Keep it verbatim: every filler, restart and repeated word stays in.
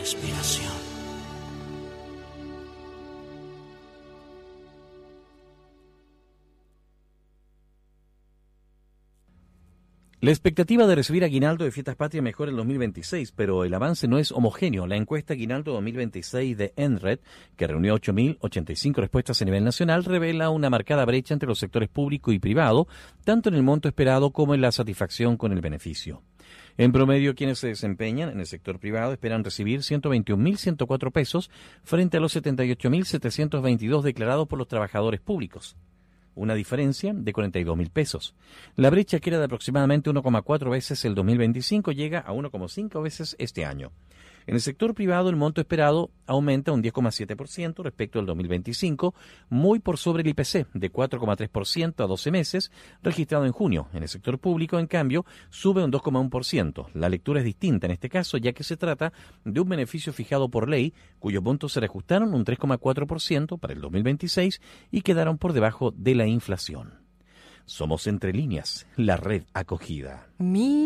respiración. La expectativa de recibir aguinaldo de Fiestas Patrias mejora en dos mil veintiséis, pero el avance no es homogéneo. La encuesta Aguinaldo dos mil veintiséis de Enred, que reunió ocho mil ochenta y cinco respuestas a nivel nacional, revela una marcada brecha entre los sectores público y privado, tanto en el monto esperado como en la satisfacción con el beneficio. En promedio, quienes se desempeñan en el sector privado esperan recibir ciento veintiún mil ciento cuatro pesos frente a los setenta y ocho mil setecientos veintidós declarados por los trabajadores públicos, una diferencia de cuarenta y dos mil pesos. La brecha, que era de aproximadamente uno coma cuatro veces el dos mil veinticinco, llega a uno coma cinco veces este año. En el sector privado, el monto esperado aumenta un diez coma siete por ciento respecto al dos mil veinticinco, muy por sobre el I P C, de cuatro coma tres por ciento a doce meses, registrado en junio. En el sector público, en cambio, sube un dos coma uno por ciento. La lectura es distinta en este caso, ya que se trata de un beneficio fijado por ley, cuyos montos se reajustaron un tres coma cuatro por ciento para el dos mil veintiséis y quedaron por debajo de la inflación. Somos Entre Líneas, la red acogida. Mi